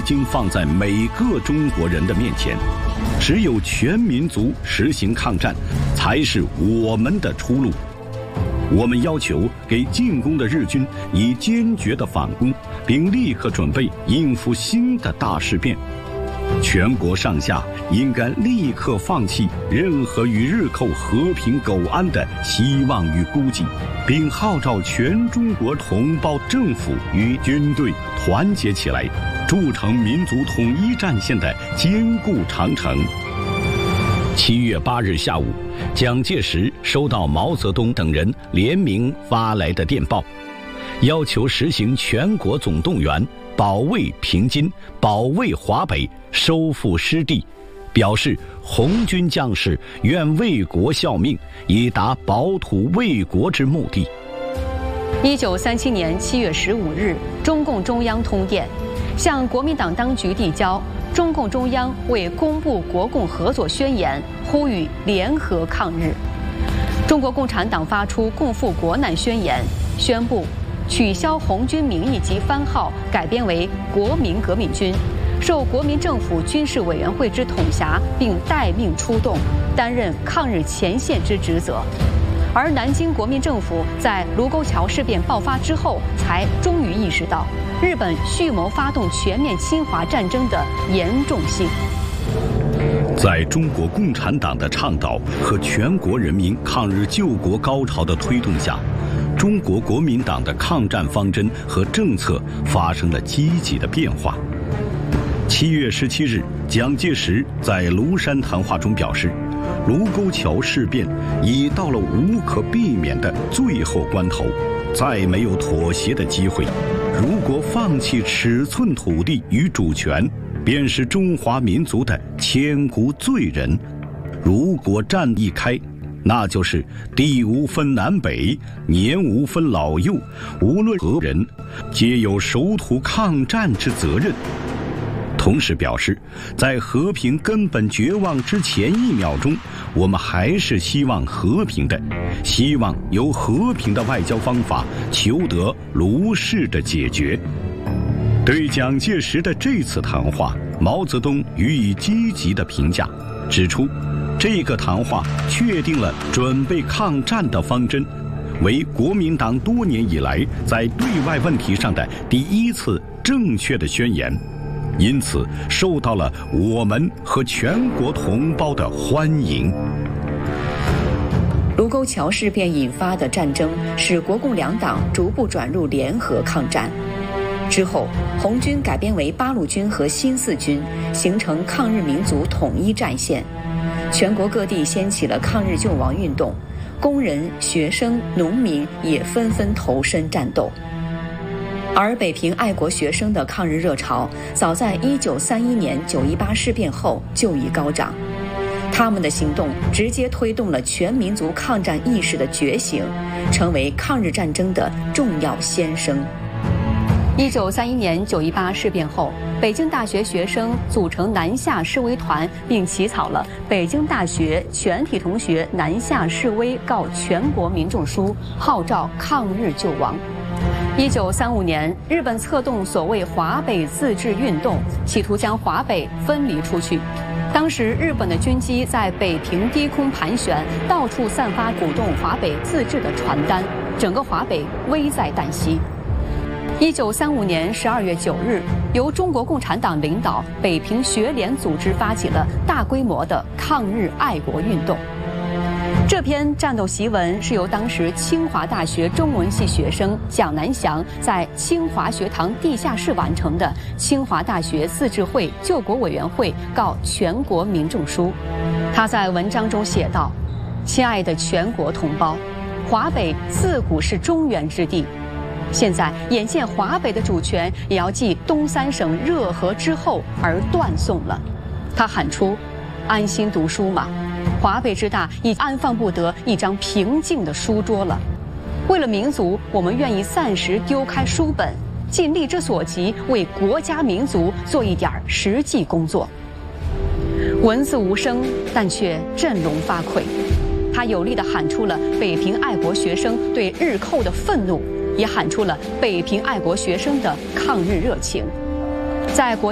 经放在每个中国人的面前。只有全民族实行抗战，才是我们的出路。我们要求给进攻的日军以坚决的反攻，并立刻准备应付新的大事变。全国上下应该立刻放弃任何与日寇和平苟安的希望与估计，并号召全中国同胞政府与军队团结起来，筑成民族统一战线的坚固长城。7月8日下午，蒋介石收到毛泽东等人联名发来的电报，要求实行全国总动员，保卫平津，保卫华北，收复失地，表示红军将士愿为国效命，以达保土卫国之目的。 1937年7月15日，中共中央通电，向国民党当局递交中共中央为公布国共合作宣言，呼吁联合抗日。中国共产党发出共赴国难宣言，宣布取消红军名义及番号，改编为国民革命军，受国民政府军事委员会之统辖，并待命出动，担任抗日前线之职责。而南京国民政府在卢沟桥事变爆发之后，才终于意识到日本蓄谋发动全面侵华战争的严重性。 在中国共产党的倡导和全国人民抗日救国高潮的推动下，中国国民党的抗战方针和政策发生了积极的变化。7月17日，蒋介石在庐山谈话中表示，卢沟桥事变已到了无可避免的最后关头，再没有妥协的机会。如果放弃尺寸土地与主权，便是中华民族的千古罪人。如果战一开，那就是地无分南北，年无分老幼，无论何人，皆有守土抗战之责任。同时表示，在和平根本绝望之前1秒钟，我们还是希望和平的，希望由和平的外交方法求得卢氏的解决。对蒋介石的这次谈话，毛泽东予以积极的评价，指出这个谈话确定了准备抗战的方针，为国民党多年以来在对外问题上的第一次正确的宣言，因此受到了我们和全国同胞的欢迎。 卢沟桥事变引发的战争使国共两党逐步转入联合抗战。之后，红军改编为八路军和新四军，形成抗日民族统一战线。全国各地掀起了抗日救亡运动，工人、学生、农民也纷纷投身战斗。而北平爱国学生的抗日热潮，早在1931年9·18事变后就已高涨。他们的行动直接推动了全民族抗战意识的觉醒，成为抗日战争的重要先声。1931年9·18事变后，北京大学学生组成南下示威团，并起草了《北京大学全体同学南下示威告全国民众书》，号召抗日救亡。1935年，日本策动所谓华北自治运动，企图将华北分离出去。当时，日本的军机在北平低空盘旋，到处散发鼓动华北自治的传单，整个华北危在旦夕。1935年12月9日，由中国共产党领导，北平学联组织发起了大规模的抗日爱国运动。这篇战斗檄文是由当时清华大学中文系学生蒋南翔在清华学堂地下室完成的《清华大学自治会救国委员会告全国民众书》。他在文章中写道：“亲爱的全国同胞，华北自古是中原之地。现在眼见华北的主权也要继东三省热河之后而断送了。”他喊出：“安心读书嘛！华北之大已安放不得一张平静的书桌了。为了民族，我们愿意暂时丢开书本，尽力之所及，为国家民族做一点实际工作。”文字无声，但却振聋发聩。他有力地喊出了北平爱国学生对日寇的愤怒，也喊出了北平爱国学生的抗日热情。在国